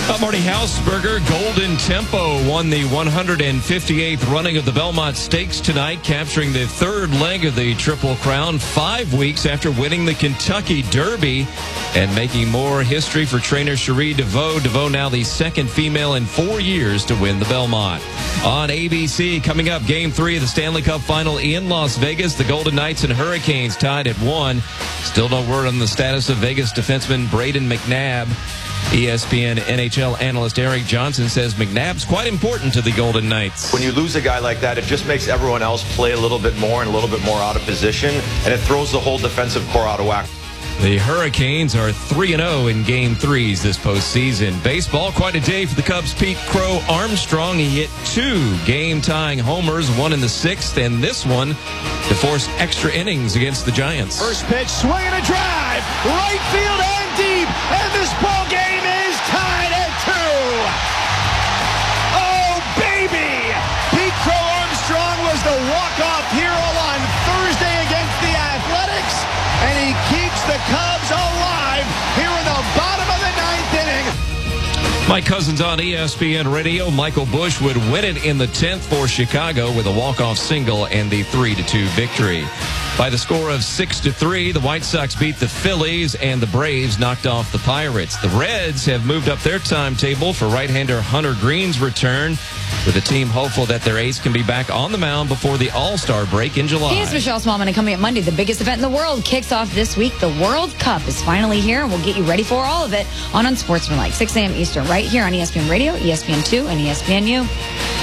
Marty Hausberger. Golden Tempo won the 158th running of the Belmont Stakes tonight, capturing the third leg of the Triple Crown 5 weeks after winning the Kentucky Derby and making more history for trainer Cherie DeVoe. DeVoe now the second female in 4 years to win the Belmont. On ABC, coming up, Game 3 of the Stanley Cup Final in Las Vegas. The Golden Knights and Hurricanes tied at 1. Still no word on the status of Vegas defenseman Brayden McNabb. ESPN NHL analyst Eric Johnson says McNabb's quite important to the Golden Knights. When you lose a guy like that, it just makes everyone else play a little bit more and a little bit more out of position, and it throws the whole defensive core out of whack. The Hurricanes are 3-0 in Game 3s this postseason. Baseball, quite a day for the Cubs' Pete Crow Armstrong. He hit 2 game-tying homers, one in the 6th, and this one to force extra innings against the Giants. First pitch, swing and a drive, right field and deep, and this ball game is tied at 2. Oh, baby! Pete Crow Armstrong was the walk-off hero on Thursday against the Athletics, and he keeps the Cubs alive here in the bottom of the 9th inning. Mike Cousins on ESPN Radio. Michael Busch would win it in the 10th for Chicago with a walk-off single and the 3-2 victory. By the score of 6-3, the White Sox beat the Phillies and the Braves knocked off the Pirates. The Reds have moved up their timetable for right-hander Hunter Green's return, with the team hopeful that their ace can be back on the mound before the All-Star break in July. Here's Michelle Smallman, and coming up Monday, the biggest event in the world kicks off this week. The World Cup is finally here, and we'll get you ready for all of it on Unsportsmanlike, 6 a.m. Eastern, right here on ESPN Radio, ESPN2, and ESPNU.